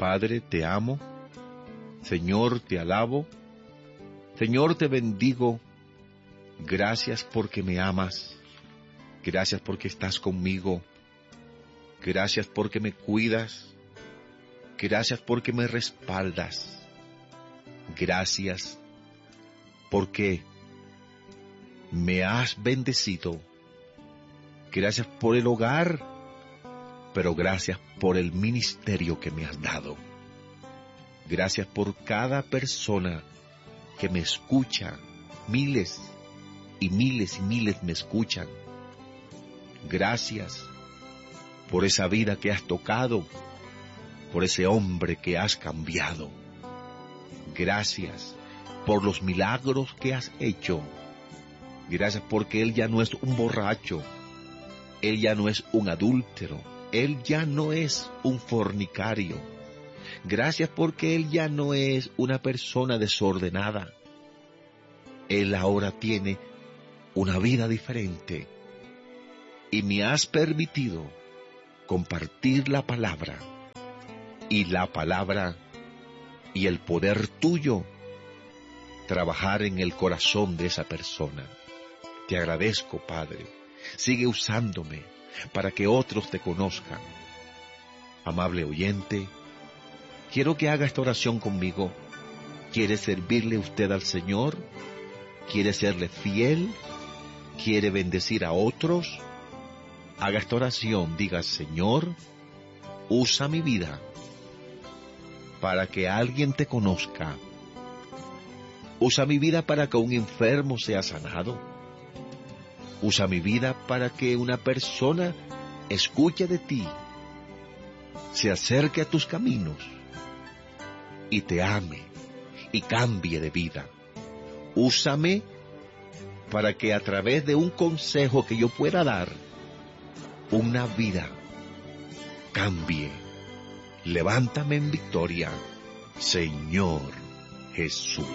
Padre, te amo. Señor, te alabo. Señor, te bendigo. Gracias porque me amas. Gracias porque estás conmigo. Gracias porque me cuidas. Gracias porque me respaldas. Gracias porque me has bendecido. Gracias por el hogar, pero gracias por el ministerio que me has dado. Gracias por cada persona que me escucha. Miles y miles y miles me escuchan. Gracias por esa vida que has tocado, por ese hombre que has cambiado. Gracias por los milagros que has hecho. Gracias porque Él ya no es un borracho. Él ya no es un adúltero. Él ya no es un fornicario. Gracias porque Él ya no es una persona desordenada. Él ahora tiene una vida diferente. Y me has permitido compartir la palabra. Y la palabra y el poder tuyo trabajar en el corazón de esa persona. Te agradezco, Padre. Sigue usándome para que otros te conozcan. Amable oyente, quiero que haga esta oración conmigo. ¿Quiere servirle usted al Señor? ¿Quiere serle fiel? ¿Quiere bendecir a otros? Haga esta oración. Diga: Señor, usa mi vida para que alguien te conozca. Usa mi vida para que un enfermo sea sanado. Usa mi vida para que una persona escuche de ti, se acerque a tus caminos y te ame y cambie de vida. Úsame para que a través de un consejo que yo pueda dar, una vida cambie. Levántame en victoria, Señor Jesús.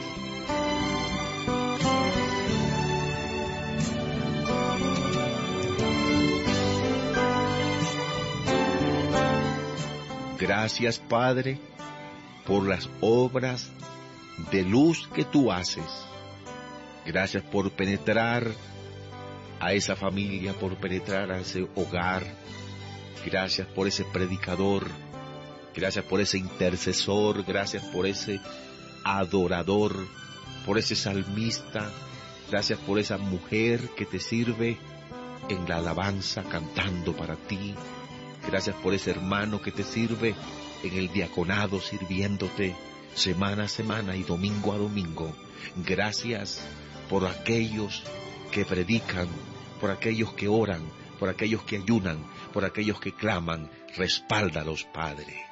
Gracias, Padre, por las obras de luz que tú haces. Gracias por penetrar a esa familia, por penetrar a ese hogar. Gracias por ese predicador. Gracias por ese intercesor. Gracias por ese adorador, por ese salmista. Gracias por esa mujer que te sirve en la alabanza cantando para ti. Gracias por ese hermano que te sirve en el diaconado sirviéndote semana a semana y domingo a domingo. Gracias por aquellos que predican, por aquellos que oran, por aquellos que ayunan, por aquellos que claman. Respáldalos, Padre.